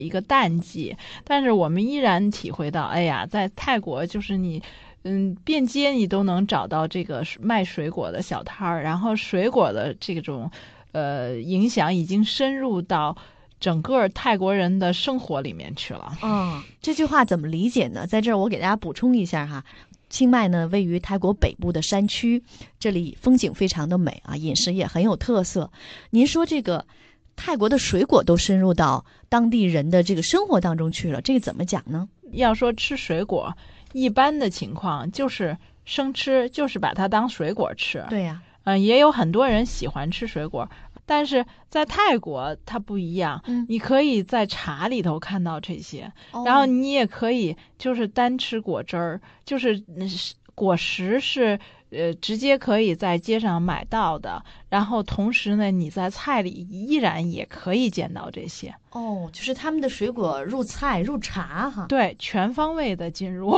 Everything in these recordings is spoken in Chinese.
一个淡季，但是我们依然体会到，哎呀，在泰国就是你。遍街你都能找到这个卖水果的小摊儿，然后水果的这种影响已经深入到整个泰国人的生活里面去了。 这句话怎么理解呢？在这儿我给大家补充一下哈。清迈呢，位于泰国北部的山区，这里风景非常的美啊，饮食也很有特色。您说这个泰国的水果都深入到当地人的这个生活当中去了，这个怎么讲呢？ 要说吃水果，一般的情况就是生吃，就是把它当水果吃。 对呀， 也有很多人喜欢吃水果，但是在泰国它不一样，你可以在茶里头看到这些，然后你也可以就是单吃果汁儿，就是果实是直接可以在街上买到的，然后同时呢，你在菜里依然也可以见到这些。 就是他们的水果入菜入茶哈。 对，全方位的进入，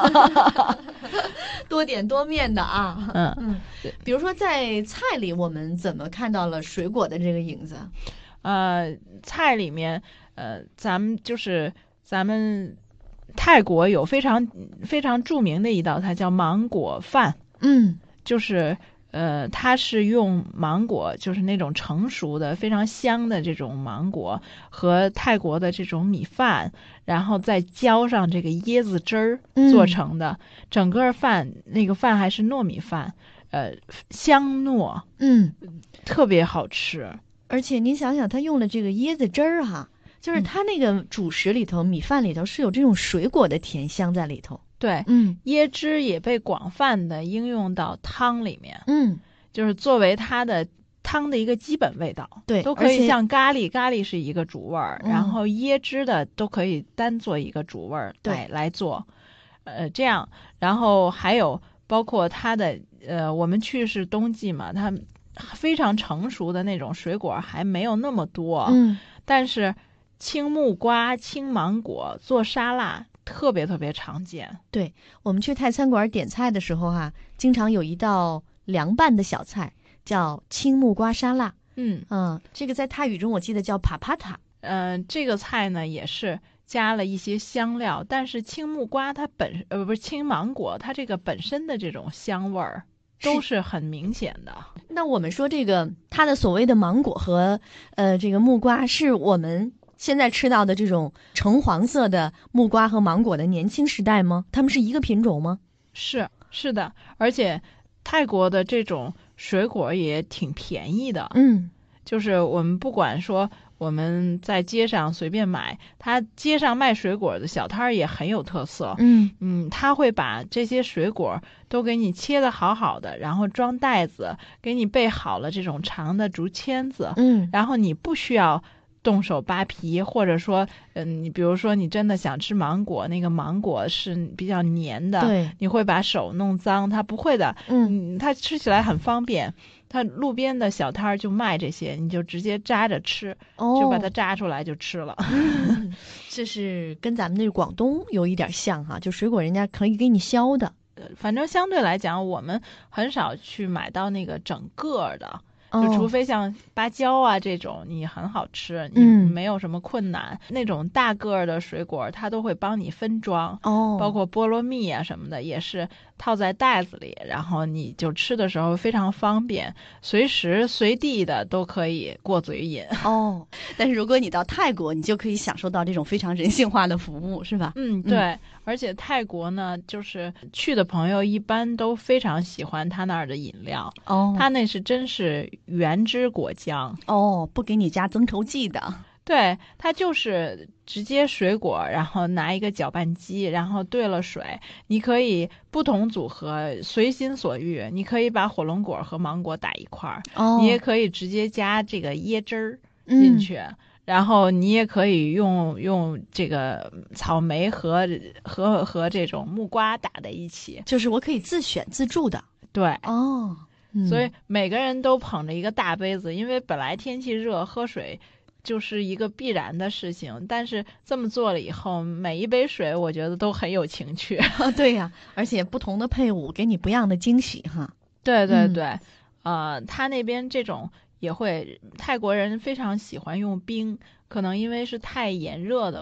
多点多面的啊。比如说在菜里，我们怎么看到了水果的这个影子？ 菜里面，咱们泰国有非常非常著名的一道菜叫芒果饭。就是它是用芒果，就是那种成熟的非常香的这种芒果和泰国的这种米饭，然后再浇上这个椰子汁儿做成的。整个饭那个饭还是糯米饭，香糯，特别好吃。 而且您想想，它用了这个椰子汁儿哈，就是它那个主食里头，米饭里头是有这种水果的甜香在里头。 对，椰汁也被广泛的应用到汤里面，就是作为它的汤的一个基本味道。 对， 都可以像咖喱是一个主味儿，然后椰汁的都可以单做一个主味儿来做，这样，然后还有包括它的我们去是冬季嘛，它非常成熟的那种水果还没有那么多，但是青木瓜、青芒果做沙拉特别特别常见。 对，我们去泰餐馆点菜的时候经常有一道凉拌的小菜叫青木瓜沙拉。这个在泰语中我记得叫帕帕塔。 这个菜呢也是加了一些香料，但是青木瓜它不是青芒果，它这个本身的这种香味儿都是很明显的。 那我们说这个它的所谓的芒果和这个木瓜，是我们现在吃到的这种橙黄色的木瓜和芒果的年轻时代吗？它们是一个品种吗？ 是的，而且泰国的这种水果也挺便宜的。就是我们不管说我们在街上随便买，他街上卖水果的小摊儿也很有特色。他会把这些水果都给你切得好好的，然后装袋子，给你备好了这种长的竹签子。然后你不需要动手扒皮，或者说你比如说你真的想吃芒果，那个芒果是比较黏的， 对， 你会把手弄脏，它不会的。它吃起来很方便，它路边的小摊儿就卖这些，你就直接扎着吃，就把它扎出来就吃了。 这是跟咱们那广东有一点像哈，就水果人家可以给你削的。 反正相对来讲，我们很少去买到那个整个的。就除非像芭蕉啊这种你很好吃，你没有什么困难，那种大个儿的水果它都会帮你分装。包括菠萝蜜啊什么的也是套在袋子里，然后你就吃的时候非常方便，随时随地的都可以过嘴瘾。 但是如果你到泰国，你就可以享受到这种非常人性化的服务，是吧？ 对，而且泰国呢，就是去的朋友一般都非常喜欢他那儿的饮料。他那是真是原汁果浆。 不给你加增稠剂的。 对，它就是直接水果，然后拿一个搅拌机，然后兑了水，你可以不同组合，随心所欲。你可以把火龙果和芒果打一块儿，你也可以直接加这个椰汁儿进去，然后你也可以用这个草莓和这种木瓜打在一起， 就是我可以自选自助的。 对，所以每个人都捧着一个大杯子，因为本来天气热，喝水就是一个必然的事情，但是这么做了以后，每一杯水我觉得都很有情趣。 对呀，而且不同的配伍给你不一样的惊喜哈。 对，他那边这种也会，泰国人非常喜欢用冰，可能因为是太炎热的